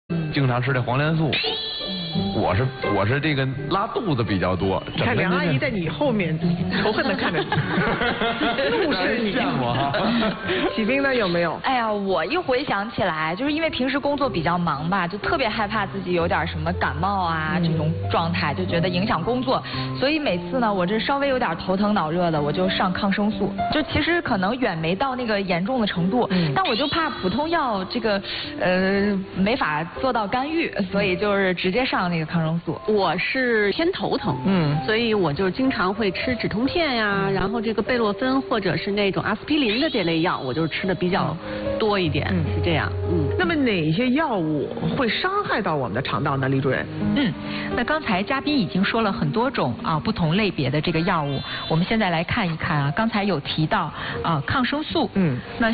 经常吃这黄连素。我是这个拉肚子比较多。 看梁阿姨在你后面仇恨的看着你，怒视你。 羡慕哈。 启斌呢有没有？ 哎呀，我一回想起来，就是因为平时工作比较忙吧，就特别害怕自己有点什么感冒啊这种状态，就觉得影响工作，所以每次呢，我这稍微有点头疼脑热的，我就上抗生素。就其实可能远没到那个严重的程度，但我就怕普通药这个没法做到干预，所以就是直接上那个抗生素。 我是偏头疼，所以我就经常会吃止痛片呀，然后这个贝洛芬或者是那种阿司匹林的这类药，我就吃的比较多一点，是这样。 那么哪些药物会伤害到我们的肠道呢，李主任？ 那刚才嘉宾已经说了很多种不同类别的这个药物，我们现在来看一看啊，刚才有提到抗生素，那